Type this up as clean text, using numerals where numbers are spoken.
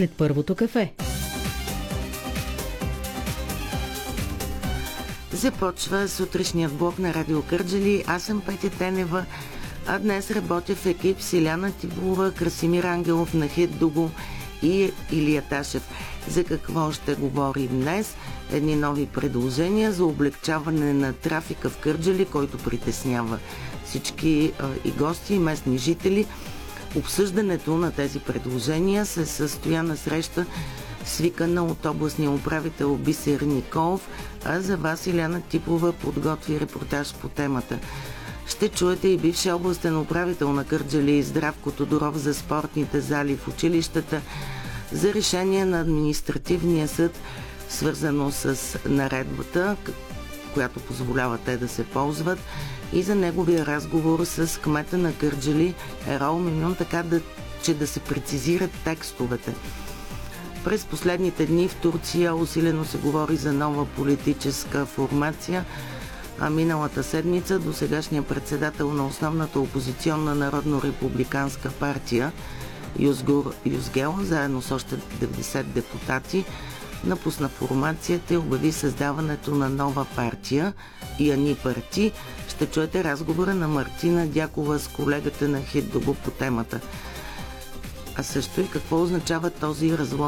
след първото кафе. Започва сутрешният блок на Радио Кърджали. Аз съм Петя Тенева, а днес работя в екип с Иляна Тибова, Красимир Ангелов, Нахид Дуго и Илия Ташев. За какво ще говорим днес? Едни нови предложения за облегчаване на трафика в Кърджали, който притеснява всички и гости, и местни жители. Обсъждането на тези предложения се състоя на среща, свикана от областния управител Бисер Николов, а за вас Иляна Типова подготви репортаж по темата. Ще чуете и бивши областен управител на Кърджали Здравко Тодоров за спортните зали в училищата, за решение на административния съд, свързано с наредбата, която позволява те да се ползват, и за неговия разговор с кмета на Кърджали Ерол Мимюн, така че да се прецизират текстовете. През последните дни в Турция усилено се говори за нова политическа формация, а миналата седмица досегашният председател на основната опозиционна народно-републиканска партия Юзгур Юзгел, заедно с още 90 депутати, напусна формацията и обяви създаването на нова партия Яни Парти. Ще чуете разговора на Мартина Дякова с колегата на Хиддого по темата. А също и какво означава този разлом